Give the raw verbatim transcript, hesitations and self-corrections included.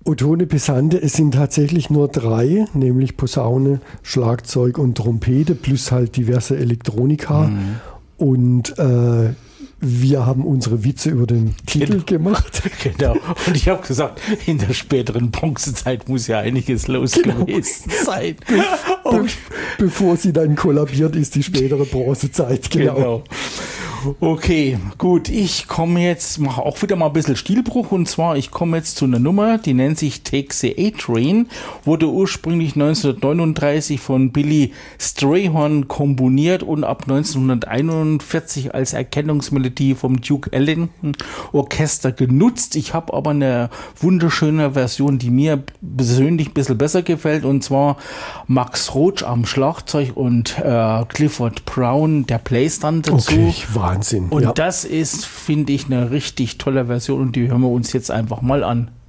Ottone Pesante, es sind tatsächlich nur drei, nämlich Posaune, Schlagzeug und Trompete, plus halt diverse Elektronika. Mhm. Und äh, wir haben unsere Witze über den Titel genau. gemacht. Genau. Und ich habe gesagt, in der späteren Bronzezeit muss ja einiges los genau. gewesen sein. Be- bevor sie dann kollabiert, ist die spätere Bronzezeit. Genau. genau. Okay, gut. Ich komme jetzt, mache auch wieder mal ein bisschen Stilbruch. Und zwar, ich komme jetzt zu einer Nummer, die nennt sich Take the A-Train. Wurde ursprünglich neunzehnhundertneununddreißig von Billy Strayhorn komponiert und ab neunzehnhunderteinundvierzig als Erkennungsmelodie vom Duke Ellington Orchester genutzt. Ich habe aber eine wunderschöne Version, die mir persönlich ein bisschen besser gefällt. Und zwar Max Roach am Schlagzeug und äh, Clifford Brown, der Playstand dazu. Okay, Wahnsinn. Und ja. das ist, finde ich, eine richtig tolle Version und die hören wir uns jetzt einfach mal an.